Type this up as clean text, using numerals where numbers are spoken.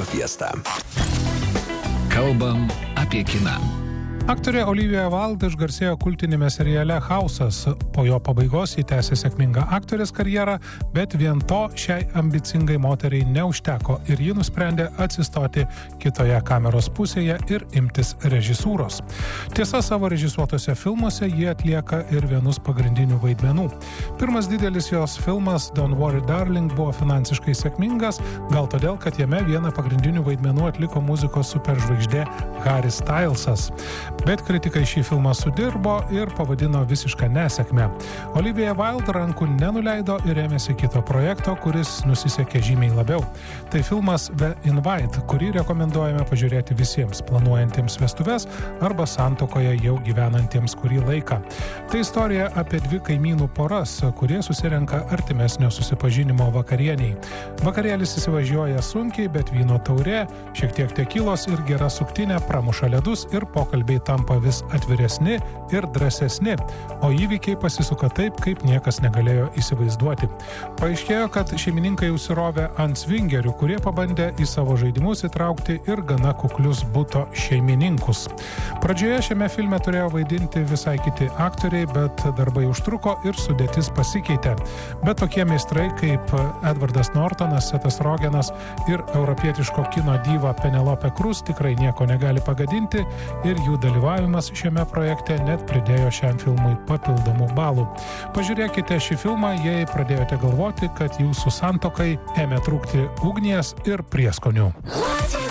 Radio Fiesta. Kalbam apie kiną. Aktorė Olivia Wilde išgarsėjo kultinėme seriale Hausas. Po jo pabaigos ji tęsė sėkmingą aktorės karjerą, bet vien to šiai ambicingai moteriai neužteko ir ji nusprendė atsistoti kitoje kameros pusėje ir imtis režisūros. Tiesa, savo režisuotose filmuose ji atlieka ir vienus pagrindinių vaidmenų. Pirmas didelis jos filmas Don't Worry Darling buvo finansiškai sėkmingas, gal todėl, kad jame vieną pagrindinių vaidmenų atliko muzikos superžvaigždė Harry Stylesas. Bet kritikai šį filmą sudirbo ir pavadino visišką nesėkmę. Olivia Wilde rankų nenuleido ir ėmėsi kito projekto, kuris nusisekė žymiai labiau. Tai filmas The Invite, kurį rekomenduojame pažiūrėti visiems planuojantiems vestuves arba santuokoje jau gyvenantiems kurį laiką. Tai istorija apie dvi kaimynų poras, kurie susirenka artimesnio susipažinimo vakarieniai. Vakarėlis įsivažiuoja sunkiai, bet vyno taurė, šiek tiek tekilos ir gera suktinė pramuša ledus ir pokalbiai tampa vis atviresni ir drąsesni, o įvykiai pasisuka taip, kaip niekas negalėjo įsivaizduoti. Paaiškėjo, kad šeimininkai užsirovė ant svingerių, kurie pabandė į savo žaidimus įtraukti ir gana kuklius buto šeimininkus. Pradžioje šiame filme turėjo vaidinti visai kiti aktoriai, bet darbai užtruko ir sudėtis pasikeitė. Bet tokie meistrai kaip Edvardas Nortonas, Setas Rogenas ir europietiško kino diva Penelope Cruz tikrai nieko negali pagadinti ir jų dalyvavimas šiame projekte net pridėjo šiam filmui papildomų balų. Pažiūrėkite šį filmą, jei pradėjote galvoti, kad jūsų santuokai ėmė trūkti ugnies ir prieskonių.